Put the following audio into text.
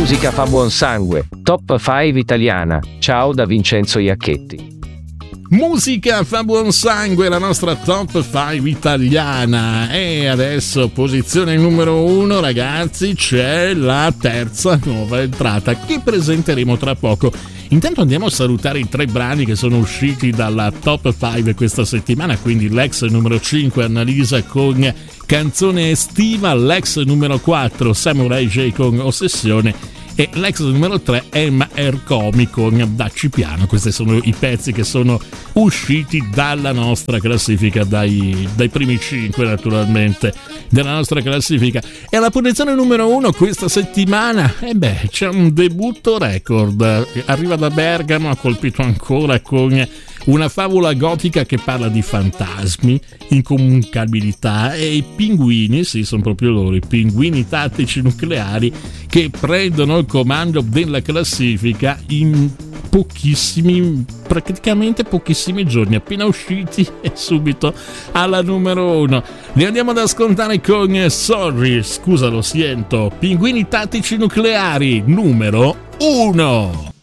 Musica fa buon sangue, top 5 italiana. Ciao da Vincenzo Iacchetti. Musica fa buon sangue, la nostra top 5 italiana. E adesso posizione numero 1, ragazzi, c'è la terza nuova entrata che presenteremo tra poco. Intanto andiamo a salutare i 3 brani che sono usciti dalla top 5 questa settimana, quindi l'ex numero 5 Annalisa con Canzone estiva, l'ex numero 4 Samurai J con Ossessione e l'ex numero 3 Emma Ercomi con Dacci Piano. Questi sono i pezzi che sono usciti dalla nostra classifica, dai primi 5 naturalmente della nostra classifica. E alla posizione numero 1 questa settimana c'è un debutto record, arriva da Bergamo, ha colpito ancora con una favola gotica che parla di fantasmi, incomunicabilità e i pinguini, sì, sono proprio loro, i pinguini tattici nucleari che prendono il comando della classifica in praticamente pochissimi giorni, appena usciti e subito alla numero 1. Li andiamo ad ascoltare con Sorry, scusa lo siento, Pinguini tattici nucleari, numero 1.